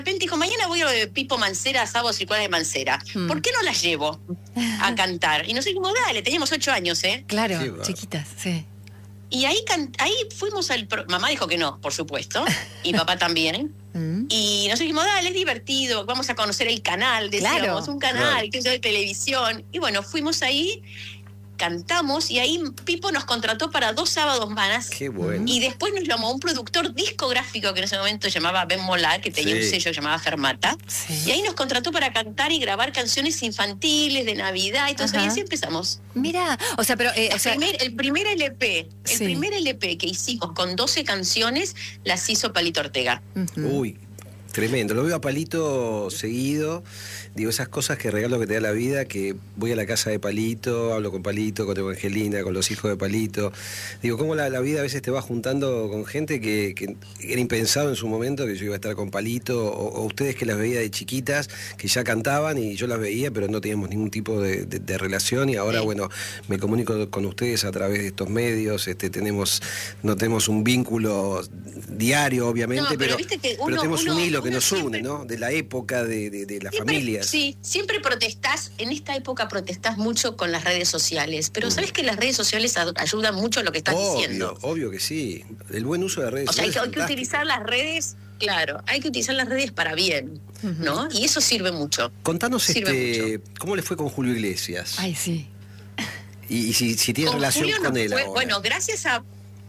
repente dijo, mañana voy a lo de Pipo Mancera, Sábados y Cuadras de Mancera. ¿Por qué no las llevo a cantar? Y nosotros dijimos, dale, teníamos 8 años, ¿eh? Claro, Sí, va. chiquitas, sí. Y ahí fuimos mamá dijo que no, por supuesto, y papá también. Y nosotros dijimos, dale, es divertido, vamos a conocer el canal, decíamos, Claro. un canal que es de televisión. Y bueno, fuimos ahí, cantamos, y ahí Pipo nos contrató para 2 sábados más. Qué bueno. Y después nos llamó un productor discográfico que en ese momento llamaba Ben Molar, que tenía un sello que llamaba Fermata. Sí. Y ahí nos contrató para cantar y grabar canciones infantiles de Navidad. Entonces ahí Ajá. así empezamos. Mira, o sea, pero... El primer LP, Sí. el primer LP que hicimos con 12 canciones las hizo Palito Ortega. Uy, tremendo. Lo veo a Palito seguido. Digo, esas cosas que regalo que te da la vida, que voy a la casa de Palito, hablo con Palito, con Evangelina, con los hijos de Palito. Digo, cómo la vida a veces te va juntando con gente que era impensado en su momento, que yo iba a estar con Palito, o ustedes que las veía de chiquitas, que ya cantaban y yo las veía, pero no teníamos ningún tipo de relación, y ahora, bueno, me comunico con ustedes a través de estos medios, no tenemos un vínculo diario, obviamente, No, pero pero viste que pero tenemos un hilo que uno nos siempre- une, ¿no? De la época, de la Siempre- familia. Sí, siempre protestás, en esta época protestás mucho con las redes sociales, pero ¿sabes que las redes sociales ayudan mucho a lo que estás diciendo? Obvio que sí. El buen uso de las redes O sea, hay sociales. que utilizar las redes, claro, hay que utilizar las redes para bien, ¿no? Y eso sirve mucho. Contanos Sirve cómo le fue con Julio Iglesias. Ay, sí. Y si tiene Con relación Julio con nos él fue- ahora. Bueno, gracias a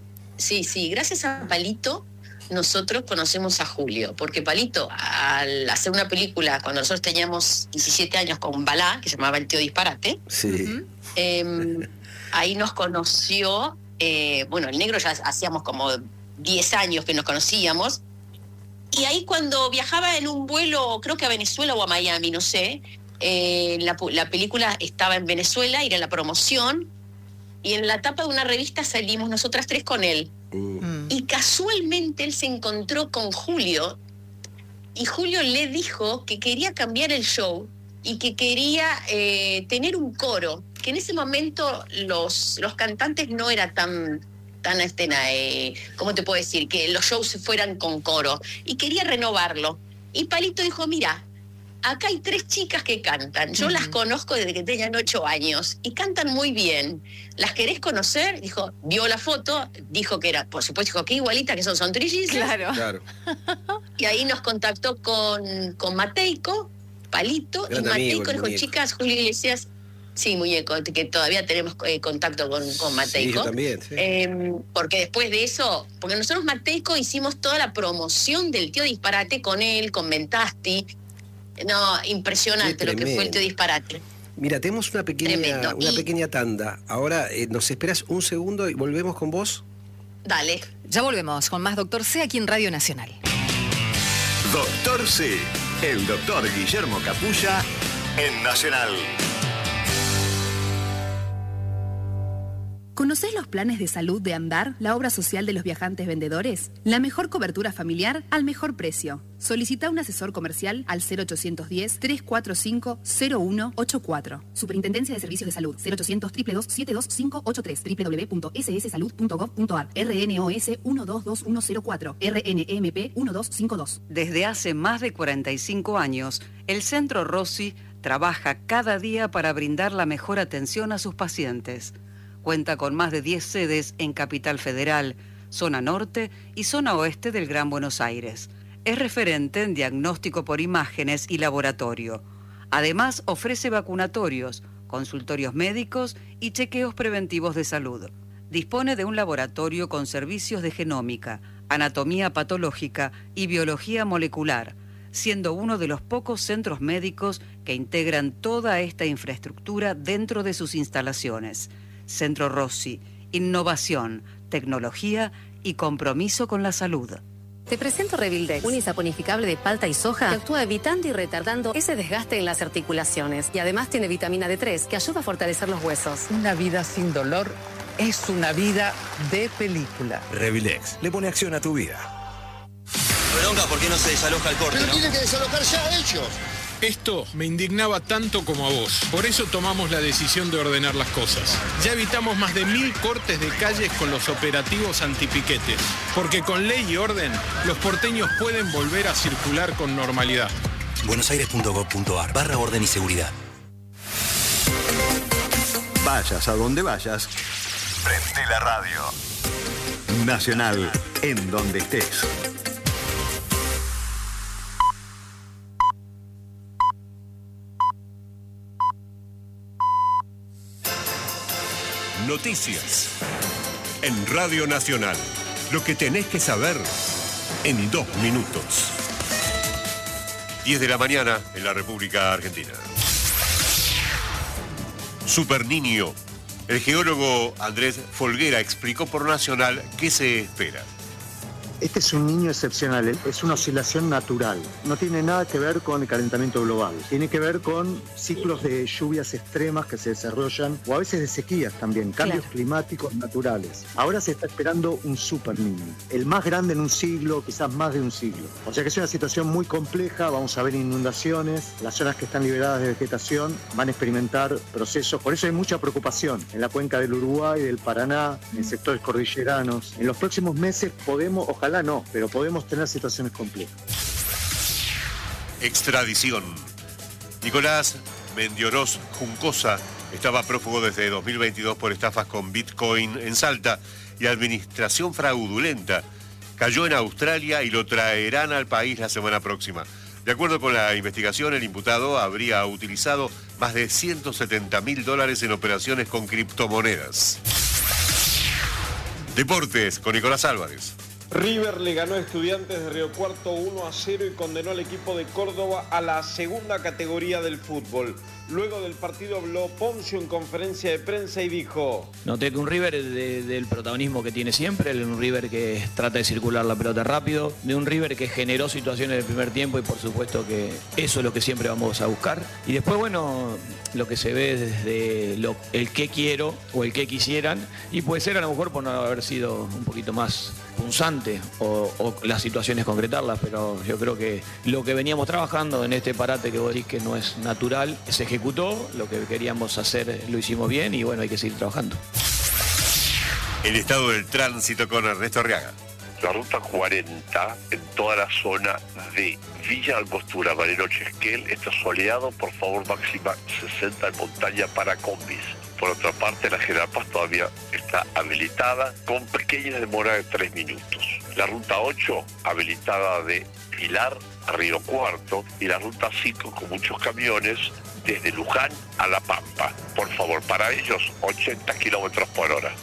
Palito, nosotros conocemos a Julio, porque Palito, al hacer una película, cuando nosotros teníamos 17 años con Balá, que se llamaba El Tío Disparate, Sí. ahí nos conoció, bueno, el negro ya hacíamos como 10 años que nos conocíamos, y ahí cuando viajaba en un vuelo, creo que a Venezuela o a Miami, no sé, la película estaba en Venezuela, era la promoción, y en la tapa de una revista salimos nosotras 3 con él. Y casualmente él se encontró con Julio, y Julio le dijo que quería cambiar el show y que quería tener un coro, que en ese momento los cantantes no era tan ¿cómo te puedo decir? Que los shows se fueran con coro, y quería renovarlo. Y Palito dijo, mira, acá hay 3 chicas que cantan, yo las conozco desde que tenían 8 años, y cantan muy bien. ¿Las querés conocer? Dijo, vio la foto, dijo que era, por supuesto, dijo que igualita, que son trillizas. Claro. Claro. Y ahí nos contactó con Mateico, Palito, Gran y amigo, Mateico el dijo, muñeco. chicas, Julio Iglesias, sí, muñeco, que todavía tenemos contacto con Mateico. Sí, yo también, sí. Porque después de eso, porque nosotros Mateico hicimos toda la promoción del Tío Disparate con él, con Mentasti. No, impresionante Qué lo que fue el tremendo. Tío Disparate. Mira, tenemos una Tremendo. pequeña tanda. Ahora, ¿nos esperas un segundo y volvemos con vos? Dale. Ya volvemos con más Doctor C aquí en Radio Nacional. Doctor C, el doctor Guillermo Capulla en Nacional. ¿Conocés los planes de salud de Andar, la obra social de los viajantes vendedores? La mejor cobertura familiar al mejor precio. Solicita un asesor comercial al 0810-345-0184. Superintendencia de Servicios de Salud, 0800-222-72583, www.sssalud.gov.ar, RNOS 122104, RNMP 1252. Desde hace más de 45 años, el Centro Rossi trabaja cada día para brindar la mejor atención a sus pacientes. Cuenta con más de 10 sedes en Capital Federal, zona norte y zona oeste del Gran Buenos Aires. Es referente en diagnóstico por imágenes y laboratorio. Además, ofrece vacunatorios, consultorios médicos y chequeos preventivos de salud. Dispone de un laboratorio con servicios de genómica, anatomía patológica y biología molecular, siendo uno de los pocos centros médicos que integran toda esta infraestructura dentro de sus instalaciones. Centro Rossi, innovación, tecnología y compromiso con la salud. Te presento Revildex, un insaponificable de palta y soja que actúa evitando y retardando ese desgaste en las articulaciones. Y además tiene vitamina D3 que ayuda a fortalecer los huesos. Una vida sin dolor es una vida de película. Revilex le pone acción a tu vida. Bronca, ¿por qué no se desaloja el corte, Pero no? tienen que desalojar ya ellos. Esto me indignaba tanto como a vos. Por eso tomamos la decisión de ordenar las cosas. Ya evitamos más de 1000 cortes de calles con los operativos antipiquetes. Porque con ley y orden, los porteños pueden volver a circular con normalidad. buenosaires.gov.ar/orden y seguridad. Vayas a donde vayas, prende la radio. Nacional, en donde estés. Noticias en Radio Nacional. Lo que tenés que saber en 2 minutos. 10 de la mañana en la República Argentina. Super Niño. El geólogo Andrés Folguera explicó por Nacional qué se espera. Este es un niño excepcional, es una oscilación natural. No tiene nada que ver con el calentamiento global. Tiene que ver con ciclos de lluvias extremas que se desarrollan, o a veces de sequías también, cambios climáticos naturales. Ahora se está esperando un super niño, el más grande en un siglo, quizás más de un siglo. O sea que es una situación muy compleja, vamos a ver inundaciones, las zonas que están liberadas de vegetación van a experimentar procesos, por eso hay mucha preocupación en la cuenca del Uruguay, del Paraná, en sectores cordilleranos. En los próximos meses podemos, ojalá no, pero podemos tener situaciones complejas. Extradición. Nicolás Mendioros Juncosa estaba prófugo desde 2022 por estafas con Bitcoin en Salta y administración fraudulenta. Cayó en Australia y lo traerán al país la semana próxima. De acuerdo con la investigación, el imputado habría utilizado más de $170.000 en operaciones con criptomonedas. Deportes con Nicolás Álvarez. River le ganó a Estudiantes de Río Cuarto 1-0 y condenó al equipo de Córdoba a la segunda categoría del fútbol. Luego del partido habló Poncio en conferencia de prensa y dijo: noté que un River del protagonismo que tiene siempre, un River que trata de circular la pelota rápido, de un River que generó situaciones del primer tiempo y por supuesto que eso es lo que siempre vamos a buscar. Y después, bueno, lo que se ve desde el qué quiero o el qué quisieran, y puede ser a lo mejor por no haber sido un poquito más punzante o las situaciones concretarlas, pero yo creo que lo que veníamos trabajando en este parate que vos decís que no es natural, se ejecutó, lo que queríamos hacer lo hicimos bien y bueno, hay que seguir trabajando. El estado del tránsito con Ernesto Arriaga. La ruta 40 en toda la zona de Villa Angostura, Bariloche, Esquel, está soleado, por favor máxima 60 en montaña para combis. Por otra parte, la General Paz todavía está habilitada con pequeñas demoras de 3 minutos. La ruta 8 habilitada de Pilar a Río Cuarto y la ruta 5 con muchos camiones desde Luján a La Pampa. Por favor, para ellos 80 kilómetros por hora.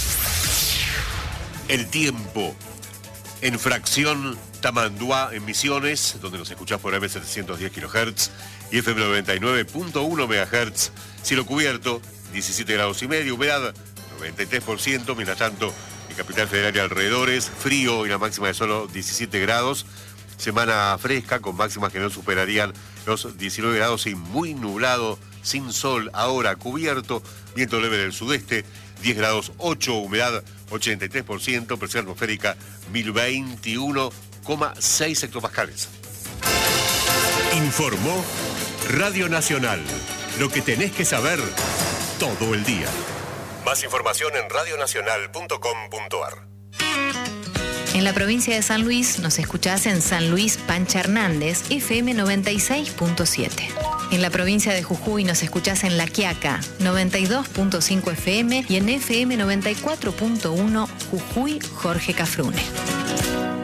El tiempo. En fracción Tamanduá en Misiones, donde nos escuchás por AM 710 kHz y FM 99.1 MHz. Cielo cubierto, 17 grados y medio, humedad 93%, mientras tanto en Capital Federal y alrededores, frío y la máxima de solo 17 grados. Semana fresca con máximas que no superarían los 19 grados y muy nublado, sin sol, ahora cubierto, viento leve del sudeste, 10 grados 8, humedad 83%, presión atmosférica 1021,6 hectopascales. Informó Radio Nacional. Lo que tenés que saber todo el día. Más información en radionacional.com.ar. En la provincia de San Luis nos escuchás en San Luis Pancha Hernández, FM 96.7. En la provincia de Jujuy nos escuchás en La Quiaca, 92.5 FM y en FM 94.1 Jujuy Jorge Cafrune.